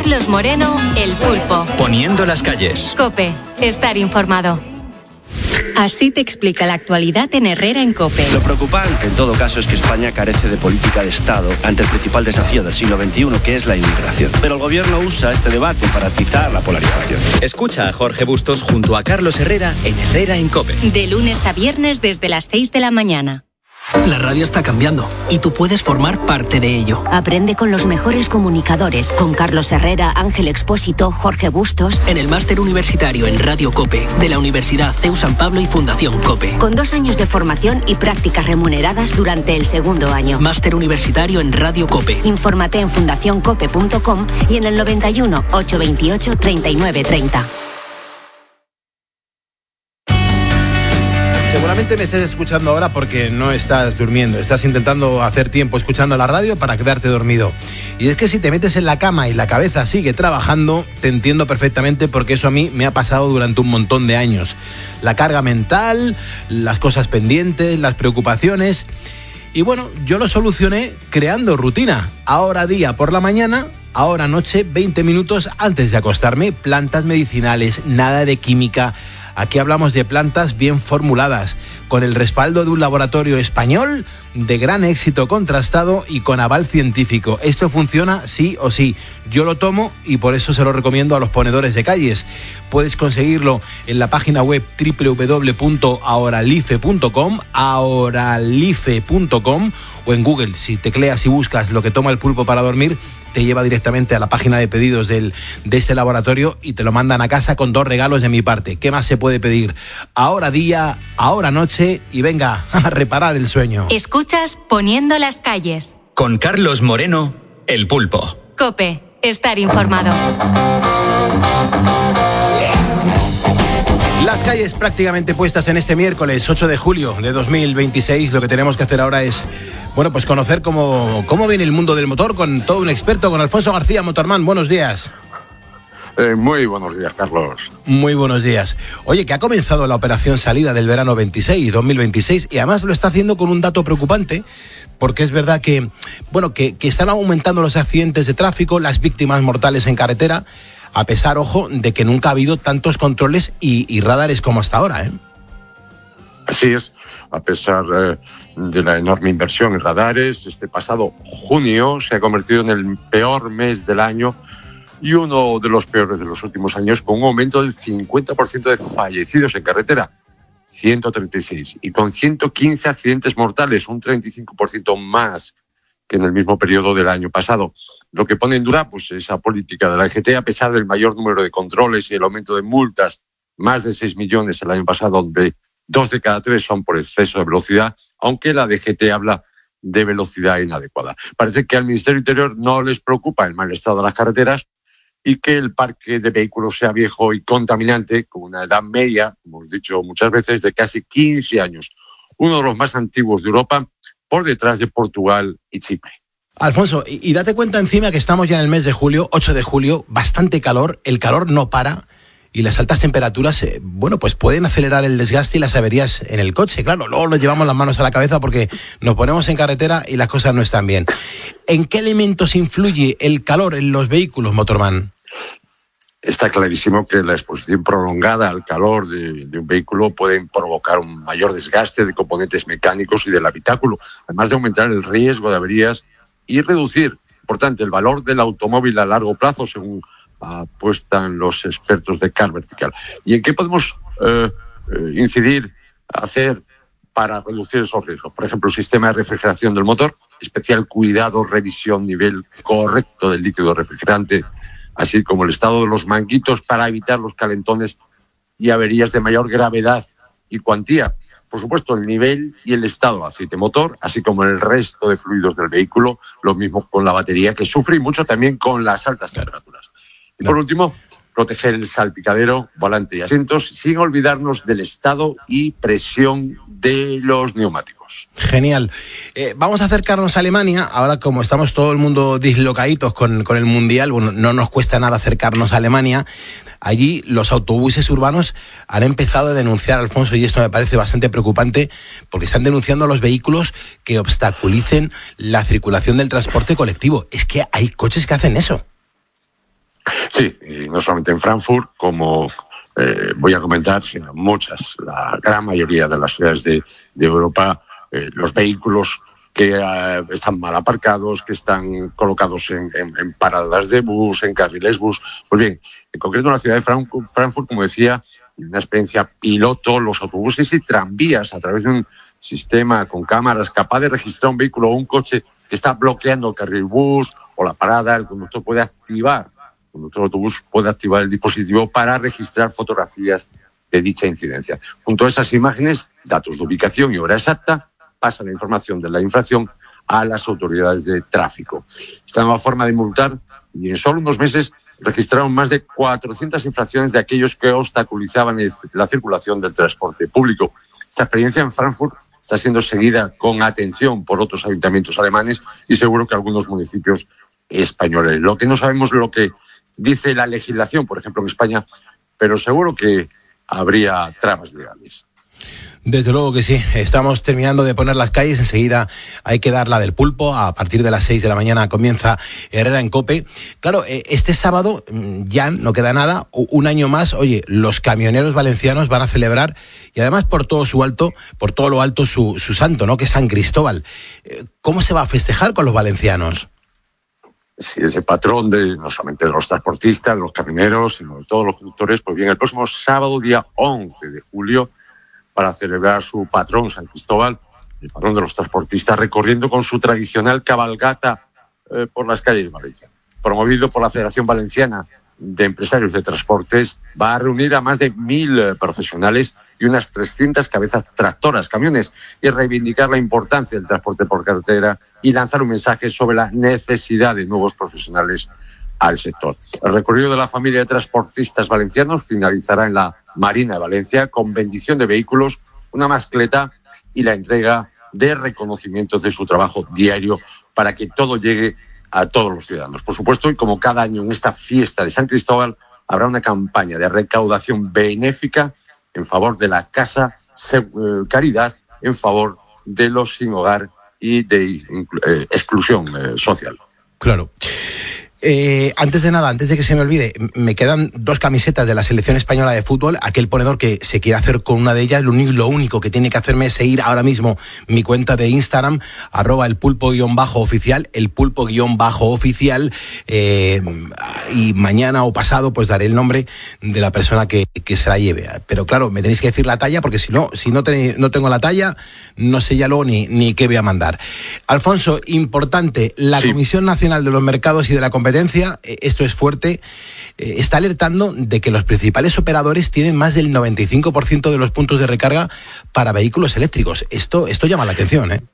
Carlos Moreno, El Pulpo. Poniendo las calles. COPE. Estar informado. Así te explica la actualidad en Herrera en COPE. Lo preocupante, en todo caso, es que España carece de política de Estado ante el principal desafío del siglo XXI, que es la inmigración. Pero el gobierno usa este debate para atizar la polarización. Escucha a Jorge Bustos junto a Carlos Herrera en Herrera en COPE. De lunes a viernes desde las 6 de la mañana. La radio está cambiando y tú puedes formar parte de ello. Aprende con los mejores comunicadores, con Carlos Herrera, Ángel Expósito, Jorge Bustos. En el máster universitario en Radio COPE de la Universidad CEU San Pablo y Fundación COPE. Con 2 años de formación y prácticas remuneradas durante el segundo año. Máster universitario en Radio COPE. Infórmate en fundacioncope.com y en el 91 828 3930. Seguramente me estés escuchando ahora porque no estás durmiendo. Estás intentando hacer tiempo escuchando la radio para quedarte dormido. Y es que si te metes en la cama y la cabeza sigue trabajando, te entiendo perfectamente porque eso a mí me ha pasado durante un montón de años. La carga mental, las cosas pendientes, las preocupaciones. Y bueno, yo lo solucioné creando rutina. Ahora día por la mañana, ahora noche, 20 minutos antes de acostarme. Plantas medicinales, nada de química. Aquí hablamos de plantas bien formuladas, con el respaldo de un laboratorio español de gran éxito contrastado y con aval científico. Esto funciona sí o sí. Yo lo tomo y por eso se lo recomiendo a los ponedores de calles. Puedes conseguirlo en la página web www.ahoralife.com, ahoralife.com, o en Google. Si tecleas y buscas lo que toma el pulpo para dormir, te lleva directamente a la página de pedidos de este laboratorio y te lo mandan a casa con 2 regalos de mi parte. ¿Qué más se puede pedir? Ahora día, ahora noche y venga a reparar el sueño. Escuchas Poniendo las calles. Con Carlos Moreno, El Pulpo. COPE. Estar informado. Las calles prácticamente puestas en este miércoles 8 de julio de 2026. Lo que tenemos que hacer ahora es, bueno, pues conocer cómo viene el mundo del motor con todo un experto, con Alfonso García, Motorman. Buenos días. Muy buenos días, Carlos. Muy buenos días. Oye, que ha comenzado la operación salida del verano 2026 y además lo está haciendo con un dato preocupante, porque es verdad que, bueno, que están aumentando los accidentes de tráfico, las víctimas mortales en carretera, a pesar, ojo, de que nunca ha habido tantos controles y radares como hasta ahora, ¿eh? Así es, a pesar de la enorme inversión en radares, este pasado junio se ha convertido en el peor mes del año y uno de los peores de los últimos años, con un aumento del 50% de fallecidos en carretera, 136, y con 115 accidentes mortales, un 35% más que en el mismo periodo del año pasado. Lo que pone en duda, pues, esa política de la DGT, a pesar del mayor número de controles y el aumento de multas, más de 6 millones el año pasado, donde 2 de cada 3 son por exceso de velocidad, aunque la DGT habla de velocidad inadecuada. Parece que al Ministerio del Interior no les preocupa el mal estado de las carreteras y que el parque de vehículos sea viejo y contaminante, con una edad media, como hemos dicho muchas veces, de casi 15 años. Uno de los más antiguos de Europa, por detrás de Portugal y Chipre. Alfonso, y date cuenta encima que estamos ya en el mes de julio, 8 de julio, bastante calor, el calor no para y las altas temperaturas, bueno, pues pueden acelerar el desgaste y las averías en el coche. Claro, luego nos llevamos las manos a la cabeza porque nos ponemos en carretera y las cosas no están bien. ¿En qué elementos influye el calor en los vehículos, Motorman? Está clarísimo que la exposición prolongada al calor de un vehículo puede provocar un mayor desgaste de componentes mecánicos y del habitáculo, además de aumentar el riesgo de averías y reducir, por tanto, el valor del automóvil a largo plazo, según apuestan los expertos de Car Vertical. ¿Y en qué podemos incidir, hacer para reducir esos riesgos? Por ejemplo, el sistema de refrigeración del motor, especial cuidado, revisión, nivel correcto del líquido refrigerante, así como el estado de los manguitos para evitar los calentones y averías de mayor gravedad y cuantía. Por supuesto, el nivel y el estado del aceite motor, así como el resto de fluidos del vehículo, lo mismo con la batería, que sufre mucho también con las altas temperaturas. Y por último, proteger el salpicadero, volante y asientos, sin olvidarnos del estado y presión de los neumáticos. Genial. Vamos a acercarnos a Alemania. Ahora, como estamos todo el mundo dislocaditos con el Mundial, bueno, no nos cuesta nada acercarnos a Alemania. Allí los autobuses urbanos han empezado a denunciar, Alfonso, y esto me parece bastante preocupante, porque están denunciando a los vehículos que obstaculicen la circulación del transporte colectivo. Es que hay coches que hacen eso. Sí, y no solamente en Frankfurt, como voy a comentar, sino muchas, la gran mayoría de las ciudades de Europa, los vehículos que están mal aparcados, que están colocados en paradas de bus, en carriles bus. Pues bien, en concreto en la ciudad de Frankfurt, como decía, una experiencia piloto, los autobuses y tranvías a través de un sistema con cámaras capaz de registrar un vehículo o un coche que está bloqueando el carril bus o la parada. El conductor del autobús puede activar el dispositivo para registrar fotografías de dicha incidencia. Junto a esas imágenes, datos de ubicación y hora exacta, pasa la información de la infracción a las autoridades de tráfico. Esta nueva forma de multar, y en solo unos meses registraron más de 400 infracciones de aquellos que obstaculizaban la circulación del transporte público. Esta experiencia en Frankfurt está siendo seguida con atención por otros ayuntamientos alemanes y seguro que algunos municipios españoles. Lo que no sabemos es lo que dice la legislación, por ejemplo, en España, pero seguro que habría trabas legales. Desde luego que sí, estamos terminando de poner las calles, enseguida hay que dar la del pulpo, a partir de las 6 de la mañana comienza Herrera en COPE. Claro, este sábado ya no queda nada, un año más, oye, los camioneros valencianos van a celebrar, y además por todo lo alto su santo, ¿no?, que es San Cristóbal. ¿Cómo se va a festejar con los valencianos? Sí, es el patrón no solamente de los transportistas, de los camioneros, sino de todos los conductores. Pues bien, el próximo sábado, día 11 de julio, para celebrar su patrón, San Cristóbal, el patrón de los transportistas, recorriendo con su tradicional cabalgata por las calles valencianas. Promovido por la Federación Valenciana de Empresarios de Transportes, va a reunir a más de 1.000 profesionales y unas 300 cabezas tractoras, camiones, y reivindicar la importancia del transporte por carretera y lanzar un mensaje sobre la necesidad de nuevos profesionales al sector. El recorrido de la familia de transportistas valencianos finalizará en la Marina de Valencia con bendición de vehículos, una mascleta y la entrega de reconocimientos de su trabajo diario para que todo llegue a todos los ciudadanos. Por supuesto, y como cada año en esta fiesta de San Cristóbal, habrá una campaña de recaudación benéfica en favor de la Casa Caridad, en favor de los sin hogar y de exclusión social. Claro. Antes de que se me olvide, me quedan 2 camisetas de la selección española de fútbol. Aquel ponedor que se quiere hacer con una de ellas, lo único que tiene que hacerme es seguir ahora mismo mi cuenta de Instagram, @elpulpo_oficial, elpulpo_oficial, y mañana o pasado pues daré el nombre de la persona que se la lleve. Pero claro, me tenéis que decir la talla, porque si no tengo la talla, no sé ya luego ni qué voy a mandar. Alfonso, importante, la Comisión Nacional de los Mercados y de la Competencia, esto es fuerte, está alertando de que los principales operadores tienen más del 95% de los puntos de recarga para vehículos eléctricos. Esto llama la atención, ¿eh?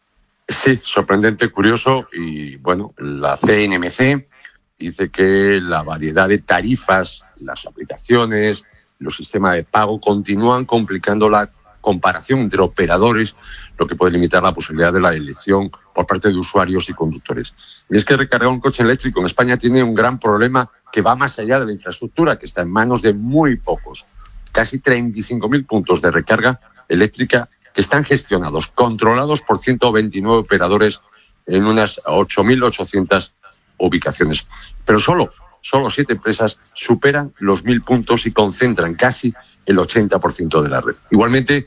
Sí, sorprendente, curioso, y bueno, la CNMC dice que la variedad de tarifas, las aplicaciones, los sistemas de pago continúan complicando la comparación entre operadores, lo que puede limitar la posibilidad de la elección por parte de usuarios y conductores. Y es que recargar un coche eléctrico en España tiene un gran problema que va más allá de la infraestructura, que está en manos de muy pocos. Casi 35.000 puntos de recarga eléctrica que están gestionados, controlados por 129 operadores en unas 8.800 ubicaciones. Pero solo 7 empresas superan los 1.000 puntos y concentran casi el 80% de la red. Igualmente,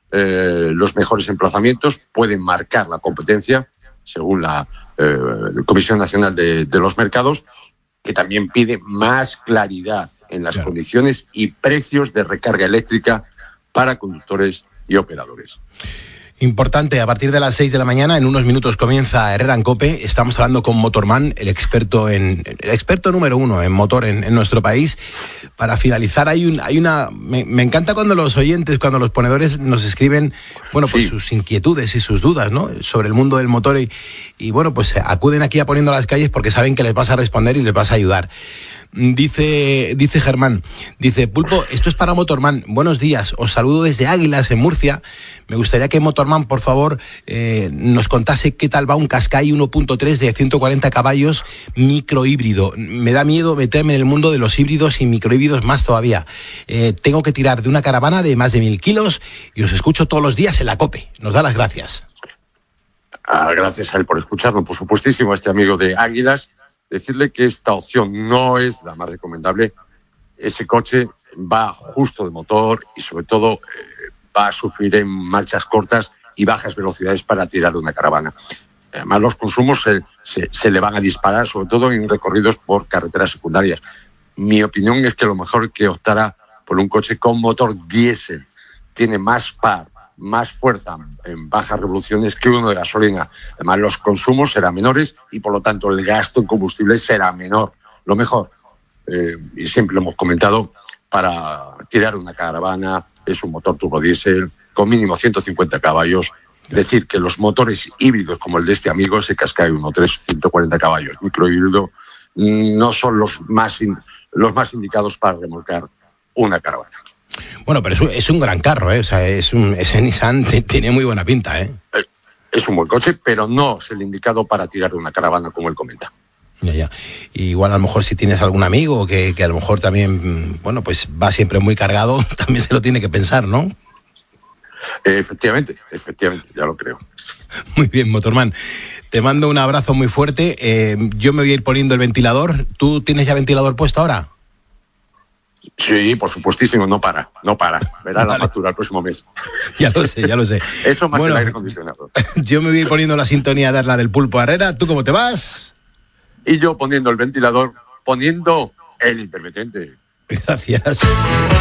los mejores emplazamientos pueden marcar la competencia, según la Comisión Nacional de los Mercados, que también pide más claridad en las condiciones y precios de recarga eléctrica para conductores y operadores. Importante, a partir de las 6 de la mañana, en unos minutos comienza Herrera en COPE. Estamos hablando con Motorman, el experto número 1 en motor en nuestro país. Para finalizar, me encanta cuando los oyentes, cuando los ponedores nos escriben, pues sus inquietudes y sus dudas, ¿no?, sobre el mundo del motor y bueno, pues acuden aquí a Poniendo las Calles porque saben que les vas a responder y les vas a ayudar. Dice Germán, Pulpo, esto es para Motorman. Buenos días, os saludo desde Águilas, en Murcia. Me gustaría que Motorman, por favor, nos contase qué tal va un Qashqai 1.3 de 140 caballos microhíbrido. Me da miedo meterme en el mundo de los híbridos y microhíbridos más todavía. Tengo que tirar de una caravana de más de 1.000 kilos y os escucho todos los días en la COPE. Nos da las gracias. Gracias a él por escucharnos, por supuestísimo, a este amigo de Águilas. decirle que esta opción no es la más recomendable. Ese coche va justo de motor y sobre todo va a sufrir en marchas cortas y bajas velocidades para tirar una caravana. Además, los consumos se le van a disparar, sobre todo en recorridos por carreteras secundarias. Mi opinión es que lo mejor que optará por un coche con motor diésel. Tiene más par, más fuerza en bajas revoluciones que uno de gasolina. Además, los consumos serán menores y, por lo tanto, el gasto en combustible será menor. Lo mejor, y siempre lo hemos comentado, para tirar una caravana es un motor turbodiesel con mínimo 150 caballos. Decir que los motores híbridos como el de este amigo, ese Qashqai 1.3, 140 caballos, microhíbrido, no son los más indicados para remolcar una caravana. Bueno, pero es un gran carro, ¿eh? O sea, ese Nissan tiene muy buena pinta, ¿eh? Es un buen coche, pero no es el indicado para tirar de una caravana, como él comenta. Ya. Igual a lo mejor si tienes algún amigo que a lo mejor también, bueno, pues va siempre muy cargado, también se lo tiene que pensar, ¿no? Efectivamente, ya lo creo. Muy bien, Motorman. Te mando un abrazo muy fuerte. Yo me voy a ir poniendo el ventilador. ¿Tú tienes ya ventilador puesto ahora? Sí, por supuestísimo, no para. Verá la factura el próximo mes. Ya lo sé. Eso más el aire acondicionado. Yo me voy a ir poniendo la sintonía de la del Pulpo Herrera. ¿Tú cómo te vas? Y yo poniendo el ventilador, poniendo el intermitente. Gracias.